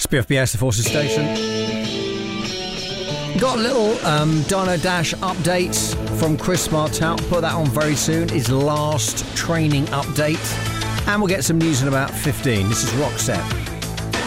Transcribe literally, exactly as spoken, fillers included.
It's B F B S, the Forces Station. Got a little um, Dino Dash update from Chris Martel. Put that on very soon. His last training update. And we'll get some news in about fifteen. This is Rockstep.